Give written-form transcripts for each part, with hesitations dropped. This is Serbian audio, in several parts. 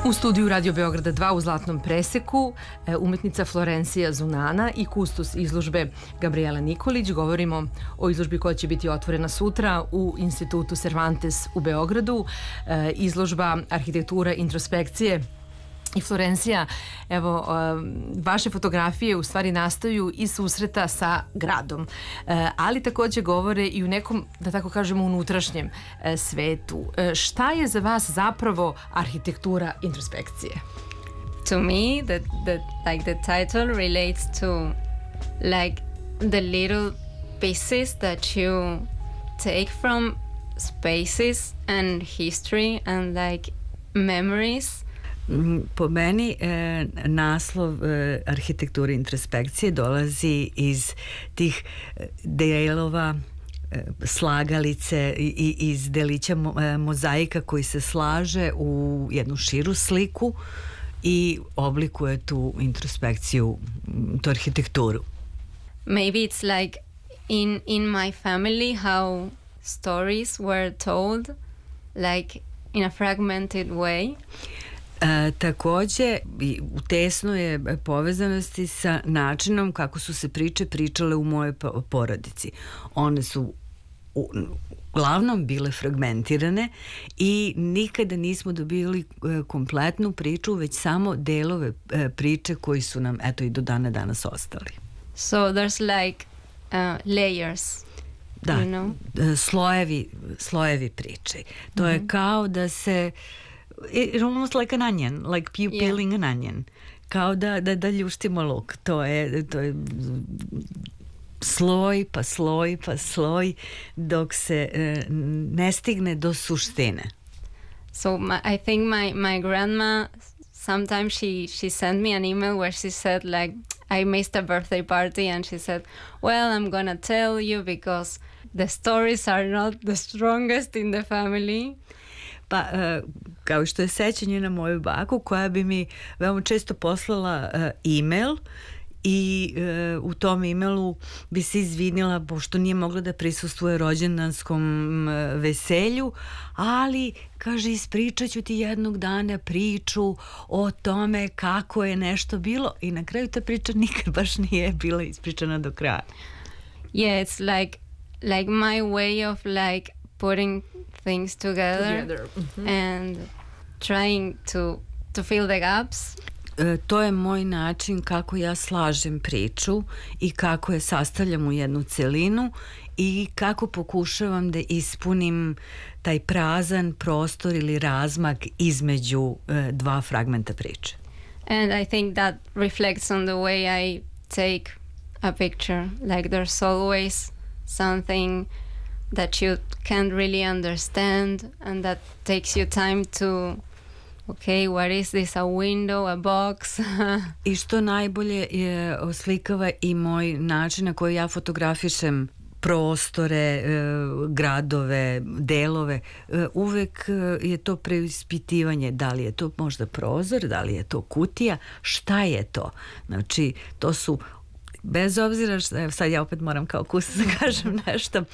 U studiju Radio Beograda 2 u Zlatnom preseku umetnica Florencija Zunana i kustos izložbe Gabriela Nikolić. Govorimo o izložbi koja će biti otvorena sutra u Institutu Cervantes u Beogradu. Izložba Arhitektura introspekcije. I Florencija, evo, vaše fotografije u stvari nastaju iz susreta sa gradom, ali takođe govore i u nekom, da tako kažemo, unutrašnjem svetu. Šta je za vas zapravo arhitektura introspekcije? To me, the title relates to like the little pieces that you take from spaces and history and like memories. Po meni naslov arhitekture introspekcije dolazi iz tih delova slagalice i iz delića mozaika koji se slaže u jednu širu sliku i oblikuje tu introspekciju, tu arhitekturu. Maybe it's like in my family how stories were told like in a fragmented way. Takođe, u tesnoj je povezanosti sa načinom kako su se priče pričale u mojoj porodici. One su uglavnom bile fragmentirane i nikada nismo dobili kompletnu priču, već samo delove priče koji su nam, eto, i do dana danas ostali. So there's like layers. Da, you know? slojevi priče. To je kao da se it's almost like an onion, like peeling an onion. Kao da ljuštimo luk. To je sloj pa sloj pa sloj dok se ne stigne do suštine. So I think my grandma sometimes she sent me an email where she said like I missed a birthday party and she said, well, I'm gonna tell you because the stories are not the strongest in the family. Pa, kao što je sećanje na moju baku koja bi mi veoma često poslala e-mail i u tom e-mailu bi se izvinila pošto nije mogla da prisustvuje rođendanskom veselju, ali kaže, ispričat ću ti jednog dana priču o tome kako je nešto bilo, i na kraju ta priča nikad baš nije bila ispričana do kraja. Yeah, it's like my way of like putting things together. And trying to fill the gaps. To je moj način kako ja slažem priču i kako je sastavljam u jednu celinu i kako pokušavam da ispunim taj prazan prostor ili razmak između dva fragmenta priče. And I think that reflects on the way I take a picture. Like there's always something that you can't really understand and that takes you time to okay, what is this, a window, a box? I što najbolje je oslikava i moj način na koji ja fotografišem prostore, gradove, delove. Uvek je to preispitivanje, da li je to možda prozor, da li je to kutija, šta je to? Znači, to su, bez obzira što, sad ja opet moram kao kusac da kažem nešto,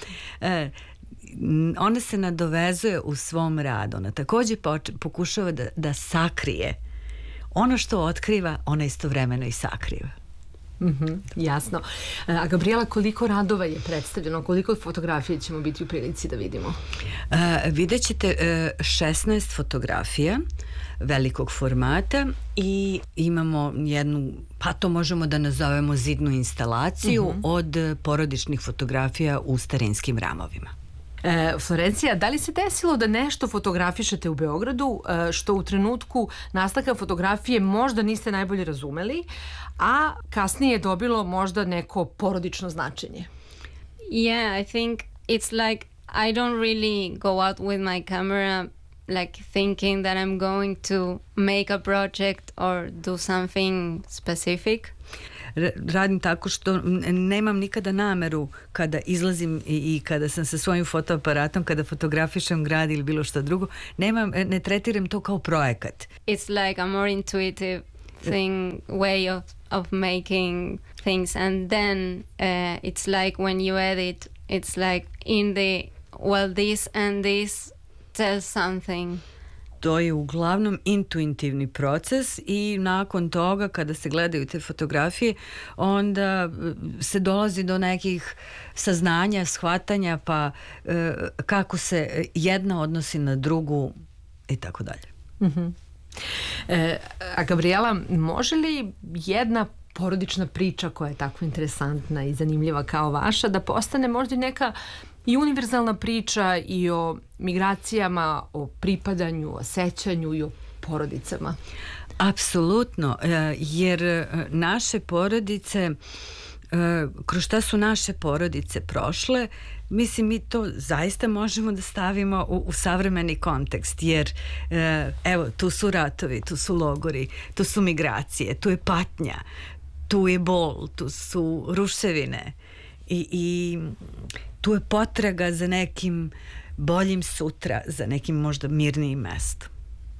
ona se nadovezuje u svom radu. Ona takođe pokušava da sakrije ono što otkriva, ona istovremeno i sakriva. Jasno. A Gabriela, koliko radova je predstavljeno? Koliko fotografije ćemo biti u prilici da vidimo? Vidjet ćete 16 fotografija velikog formata i imamo jednu, pa to možemo da nazovemo zidnu instalaciju od porodičnih fotografija u starinskim ramovima. Florencija, da li se desilo da nešto fotografišete u Beogradu što u trenutku nastanka fotografije možda niste najbolje razumeli, a kasnije je dobilo možda neko porodično značenje? Yeah, I think it's like I don't really go out with my camera like thinking that I'm going to make a project or do something specific. Radim tako što nemam nikada nameru kada izlazim i kada sam sa svojim fotoaparatom, kada fotografišem grad ili bilo što drugo, ne tretiram to kao projekat. It's like a more intuitive thing, way of making things, and then it's like when you edit, it's like in the, well, this and this tell something, to je uglavnom intuitivni proces i nakon toga kada se gledaju te fotografije onda se dolazi do nekih saznanja, shvatanja pa kako se jedna odnosi na drugu i tako dalje. A Gabriela, može li jedna porodična priča koja je tako interesantna i zanimljiva kao vaša da postane možda neka i univerzalna priča i o migracijama, o pripadanju, o sećanju i o porodicama? Apsolutno, jer naše porodice, kroz šta su naše porodice prošle, mislim mi to zaista možemo da stavimo u savremeni kontekst, jer evo tu su ratovi, tu su logori, tu su migracije, tu je patnja, tu je bol, tu su ruševine i tu je potraga za nekim boljim sutra, za nekim možda mirnijim mestom.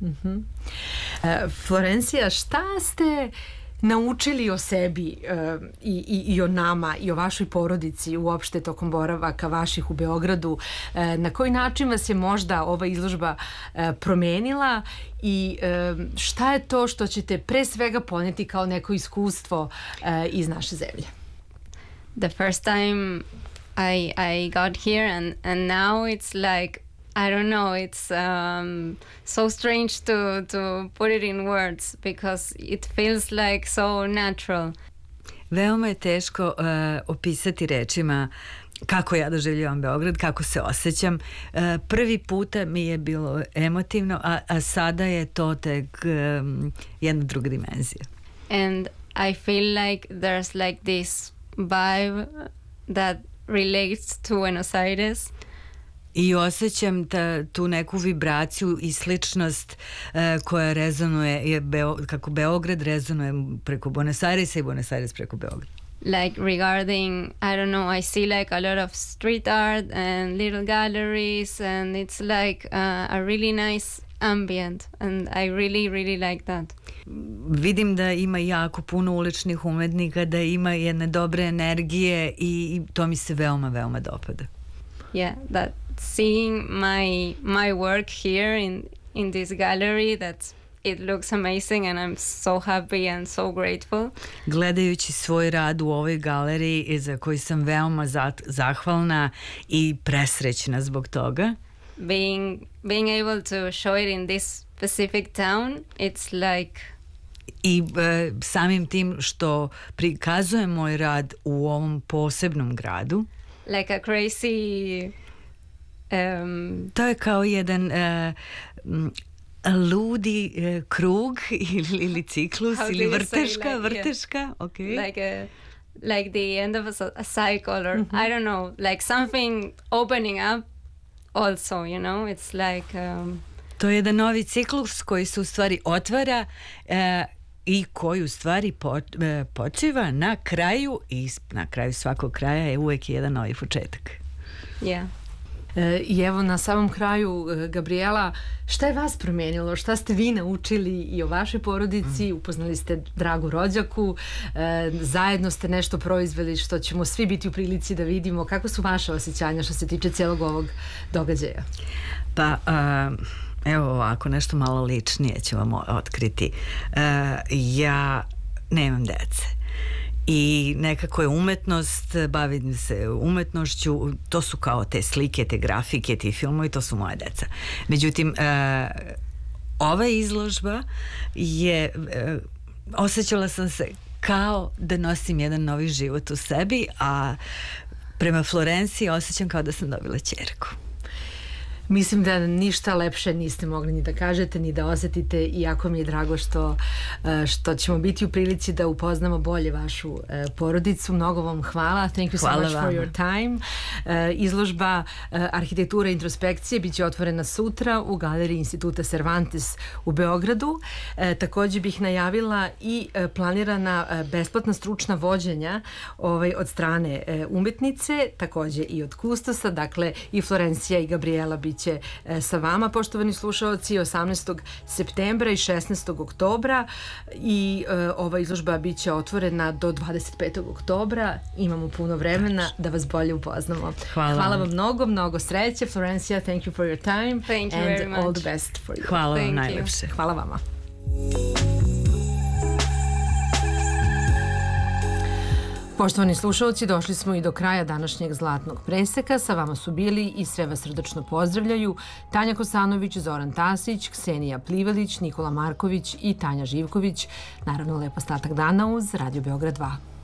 Florencija, šta ste naučili o sebi i o nama i o vašoj porodici uopšte tokom boravaka vaših u Beogradu? Na koji način vas je možda ova izložba promenila i šta je to što ćete pre svega poneti kao neko iskustvo iz naše zemlje? The first time I got here and now it's like, I don't know, it's so strange to put it in words because it feels like so natural. Veoma je teško opisati rečima kako ja doživljavam Beograd, kako se osjećam. Prvi puta mi je bilo emotivno, a sada je to tek jedna druga dimenzija. And I feel like there's like this vibe that relates to Buenos Aires. I osjećam tu neku vibraciju i sličnost koja rezonuje, kako Beograd rezonuje preko Buenos Airesa i Buenos Aires preko Beograda. Like regarding, I don't know, I see like a lot of street art and little galleries and it's like a really nice ambient and I really, really like that. Vidim da ima jako puno uličnih umetnika, da ima jedne dobre energije i to mi se veoma, veoma dopada. Yeah, that seeing my work here in this gallery, it looks amazing and I'm so happy and so grateful. Gledajući svoj rad u ovoj galeriji za koji sam veoma zahvalna i presrećna zbog toga. Being able to show it in this specific town, it's like... I samim tim što prikazujem moj rad u ovom posebnom gradu. Like a crazy... To je kao jedan ludi krug ili ciklus ili vrteška, vrteška, okay. Like the end of a cycle or I don't know, like something opening up also, you know, it's like... To je jedan novi ciklus koji se u stvari otvara i koji u stvari počiva na kraju i na kraju svakog kraja je uvijek jedan novi početak. Yeah. I evo na samom kraju, Gabriela, šta je vas promenilo? Šta ste vi naučili i o vašoj porodici? Upoznali ste dragu rođaku, zajedno ste nešto proizveli što ćemo svi biti u prilici da vidimo. Kako su vaše osjećanja što se tiče cijelog ovog događaja? Pa... Evo ovako, nešto malo ličnije ću vam otkriti. Ja nemam dece i nekako je umetnost, bavim se umetnošću, to su kao te slike, te grafike, ti filmovi, to su moje deca. Međutim, ova izložba je, osjećala sam se kao da nosim jedan novi život u sebi, a prema Florenciji osjećam kao da sam dobila ćerku. Mislim da ništa lepše niste mogli ni da kažete, ni da osjetite i jako mi je drago što ćemo biti u prilici da upoznamo bolje vašu porodicu. Mnogo vam hvala. Thank you so much for your time. Izložba Arhitektura i introspekcije bit će otvorena sutra u galeriji Instituta Cervantes u Beogradu. Također bih najavila i planirana besplatna stručna vođenja od strane umetnice, također i od kustosa. Dakle, i Florencija i Gabriela bit bit će sa vama, poštovani slušaoci, 18. septembra i 16. oktobra i ova izložba bit će otvorena do 25. oktobra. Imamo puno vremena da vas bolje upoznamo. Hvala vam mnogo sreće. Florencia, thank you for your time. Thank you very much. And all the best for you. Hvala vam najlepše. Hvala vama. Poštovani slušalci, došli smo i do kraja današnjeg Zlatnog preseka. Sa vama su bili i sve vas srdačno pozdravljaju Tanja Kosanović, Zoran Tasić, Ksenija Plivelić, Nikola Marković i Tanja Živković. Naravno, lep ostatak dana uz Radio Beograd 2.